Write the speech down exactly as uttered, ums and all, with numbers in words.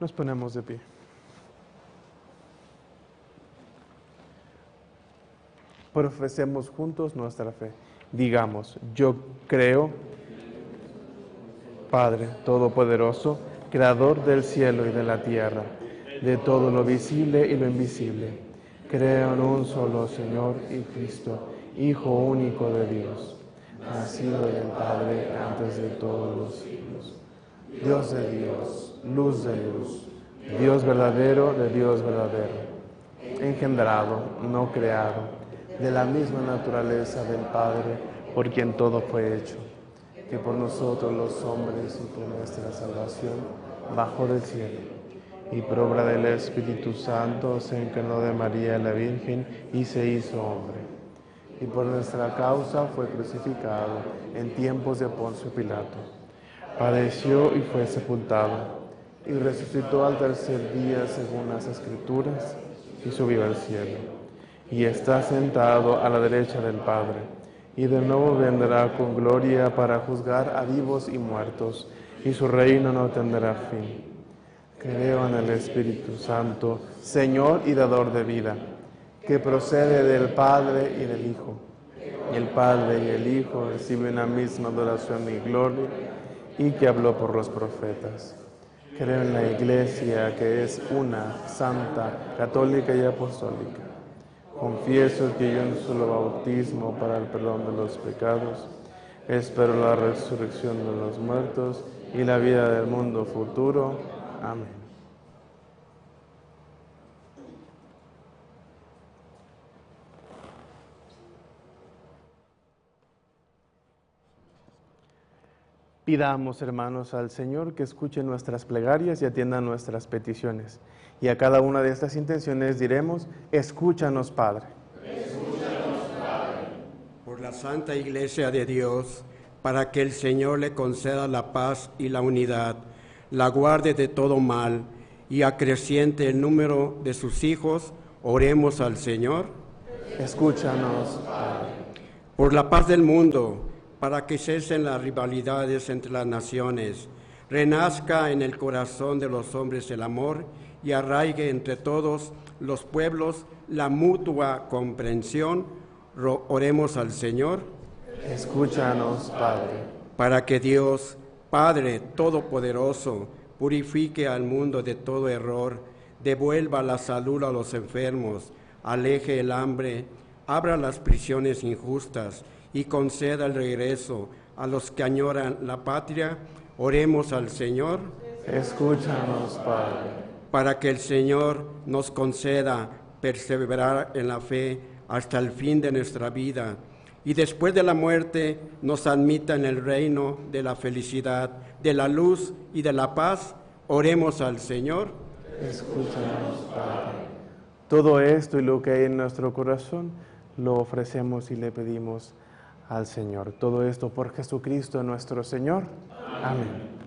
Nos ponemos de pie. Profesemos juntos nuestra fe. Digamos, yo creo, Padre Todopoderoso, Creador del cielo y de la tierra, de todo lo visible y lo invisible. Creo en un solo Señor y Cristo, Hijo único de Dios, nacido del Padre antes de todos los siglos. Dios de Dios, luz de luz, Dios verdadero de Dios verdadero, engendrado, no creado, de la misma naturaleza del Padre, por quien todo fue hecho, que por nosotros los hombres y por nuestra salvación bajó del cielo, y por obra del Espíritu Santo se encarnó de María la Virgen y se hizo hombre, y por nuestra causa fue crucificado en tiempos de Poncio Pilato. Padeció y fue sepultado, y resucitó al tercer día según las Escrituras, y subió al cielo. Y está sentado a la derecha del Padre, y de nuevo vendrá con gloria para juzgar a vivos y muertos, y su reino no tendrá fin. Creo en el Espíritu Santo, Señor y dador de vida, que procede del Padre y del Hijo. Y el Padre y el Hijo reciben la misma adoración y gloria, y que habló por los profetas. Creo en la Iglesia, que es una, santa, católica y apostólica. Confieso que hay un solo bautismo para el perdón de los pecados. Espero la resurrección de los muertos y la vida del mundo futuro. Amén. Pidamos, hermanos, al Señor que escuche nuestras plegarias y atienda nuestras peticiones. Y a cada una de estas intenciones diremos, escúchanos, Padre. Escúchanos, Padre. Por la Santa Iglesia de Dios, para que el Señor le conceda la paz y la unidad, la guarde de todo mal y acreciente el número de sus hijos, oremos al Señor. Escúchanos, Padre. Por la paz del mundo, para que cesen las rivalidades entre las naciones, renazca en el corazón de los hombres el amor y arraigue entre todos los pueblos la mutua comprensión, oremos al Señor. Escúchanos, Padre. Para que Dios, Padre Todopoderoso, purifique al mundo de todo error, devuelva la salud a los enfermos, aleje el hambre, abra las prisiones injustas y conceda el regreso a los que añoran la patria, oremos al Señor. Escúchanos, Padre. Para que el Señor nos conceda perseverar en la fe hasta el fin de nuestra vida y después de la muerte nos admita en el reino de la felicidad, de la luz y de la paz, oremos al Señor. Escúchanos, Padre. Todo esto y lo que hay en nuestro corazón lo ofrecemos y le pedimos al Señor. Todo esto por Jesucristo nuestro Señor. Amén.